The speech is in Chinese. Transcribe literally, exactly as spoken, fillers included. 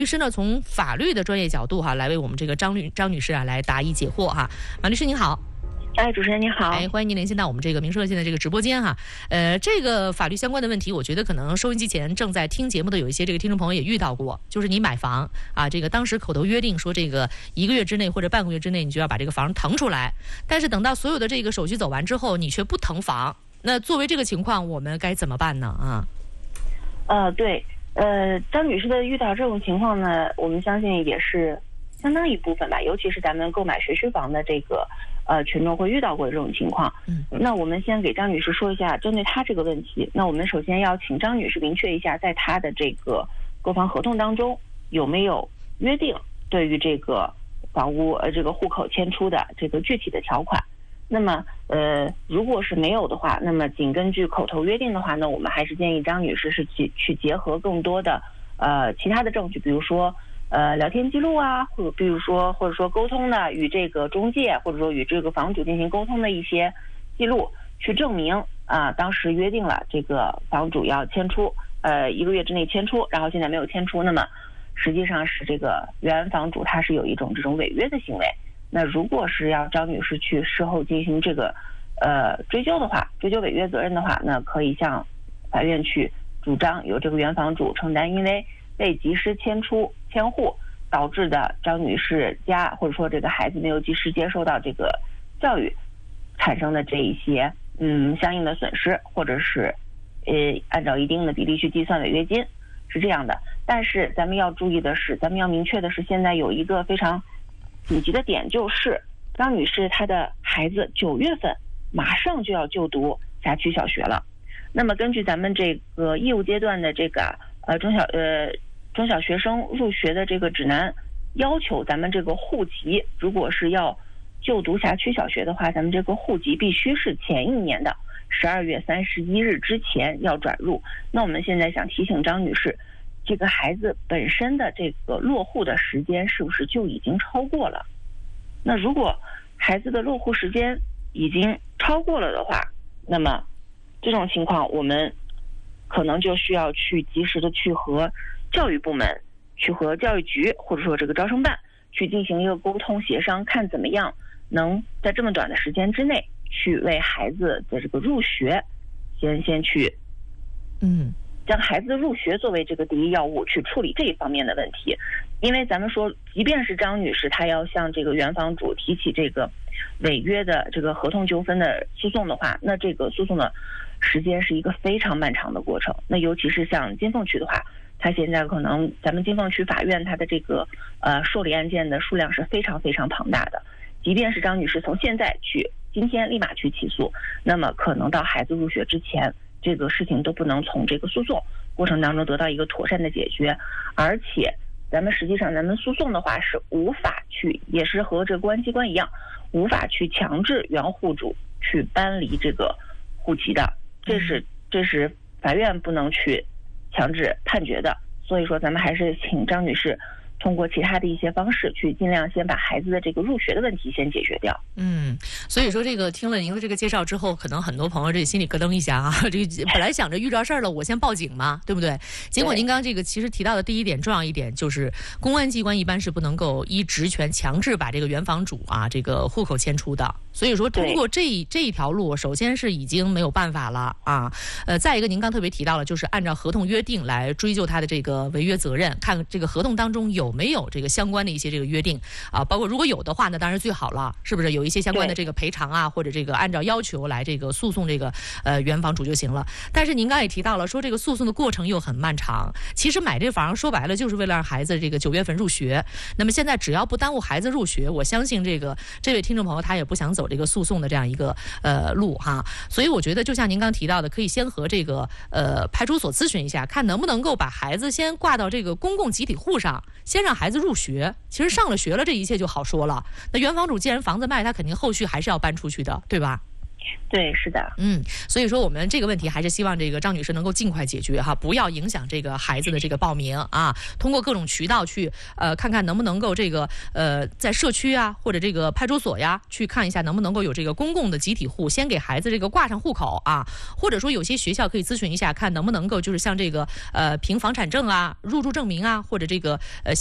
律师呢，从法律的专业角度哈，来为我们这个张律张女士啊来答疑解惑哈。马律师您好。 哎，主持人你好， 哎，欢迎您连线到我们这个民生热线的这个直播间哈。呃，这个法律相关的问题，我觉得可能收音机前正在听节目的有一些这个听众朋友也遇到过，就是你买房啊，这个当时口头约定说这个一个月之内或者半个月之内，你就要把这个房腾出来，但是等到所有的这个手续走完之后，你却不腾房，那作为这个情况，我们该怎么办呢？啊？ 呃，对，呃，张女士的遇到这种情况呢，我们相信也是相当一部分吧，尤其是咱们购买学区房的这个呃群众会遇到过这种情况。嗯，那我们先给张女士说一下，针对她这个问题，那我们首先要请张女士明确一下，在她的这个购房合同当中有没有约定对于这个房屋呃这个户口迁出的这个具体的条款。那么，呃，如果是没有的话，那么仅根据口头约定的话呢，我们还是建议张女士是去去结合更多的呃其他的证据，比如说呃聊天记录啊，或者比如说或者说沟通的与这个中介或者说与这个房主进行沟通的一些记录，去证明啊、呃、当时约定了这个房主要迁出，呃一个月之内迁出，然后现在没有迁出，那么实际上是这个原房主他是有一种这种违约的行为。那如果是要张女士去事后进行这个呃追究的话，追究违约责任的话，那可以向法院去主张由这个原房主承担因为未及时迁出迁户导致的张女士家或者说这个孩子没有及时接受到这个教育产生的这一些嗯相应的损失，或者是呃按照一定的比例去计算违约金，是这样的。但是咱们要注意的是，咱们要明确的是，现在有一个非常紧急的点，就是张女士她的孩子九月份马上就要就读辖区小学了。那么根据咱们这个义务阶段的这个呃中小呃中小学生入学的这个指南要求，咱们这个户籍如果是要就读辖区小学的话，咱们这个户籍必须是前一年的十二月三十一日之前要转入。那我们现在想提醒张女士，这个孩子本身的这个落户的时间是不是就已经超过了？那如果孩子的落户时间已经超过了的话，那么这种情况我们可能就需要去及时的去和教育部门，去和教育局或者说这个招生办去进行一个沟通协商，看怎么样能在这么短的时间之内去为孩子的这个入学先先去嗯将孩子的入学作为这个第一要务去处理这一方面的问题。因为咱们说即便是张女士她要向这个原房主提起这个违约的这个合同纠纷的诉讼的话，那这个诉讼的时间是一个非常漫长的过程。那尤其是像金凤区的话，它现在可能咱们金凤区法院它的这个呃受理案件的数量是非常非常庞大的。即便是张女士从现在去今天立马去起诉，那么可能到孩子入学之前，这个事情都不能从这个诉讼过程当中得到一个妥善的解决。而且咱们实际上咱们诉讼的话是无法去，也是和这个公安机关一样，无法去强制原户主去搬离这个户籍的，这是这是法院不能去强制判决的。所以说咱们还是请张女士通过其他的一些方式去尽量先把孩子的这个入学的问题先解决掉。 嗯，所以说这个听了您的这个介绍之后，可能很多朋友这心里咯噔一下啊，这个本来想着遇着事儿了我先报警嘛，对不对？结果您刚刚这个其实提到的第一点重要一点，就是公安机关一般是不能够依职权强制把这个原房主啊这个户口迁出的。所以说通过这这一条路，首先是已经没有办法了啊。呃，再一个您刚特别提到了，就是按照合同约定来追究他的这个违约责任，看这个合同当中有没有这个相关的一些这个约定啊，包括如果有的话那当然最好了，是不是有一些相关的这个赔偿啊，或者这个按照要求来这个诉讼这个呃原房主就行了。但是您刚也提到了说这个诉讼的过程又很漫长，其实买这房说白了就是为了让孩子这个九月份入学。那么现在只要不耽误孩子入学，我相信这个这位听众朋友他也不想走这个诉讼的这样一个呃路哈。所以我觉得就像您刚提到的，可以先和这个呃派出所咨询一下，看能不能够把孩子先挂到这个公共集体户上，先让孩子入学。其实上了学了这一切就好说了。那原房主既然房子卖，他肯定后续还是要搬出去的，对吧？ 对，是的， 嗯，所以说我们这个问题还是希望这个张女士能够尽快解决哈，不要影响这个孩子的这个报名啊。通过各种渠道去呃看看能不能够这个呃在社区啊或者这个派出所呀去看一下能不能够有这个公共的集体户，先给孩子这个挂上户口啊，或者说有些学校可以咨询一下，看能不能够就是像这个呃凭房产证啊、入住证明啊，或者这个呃。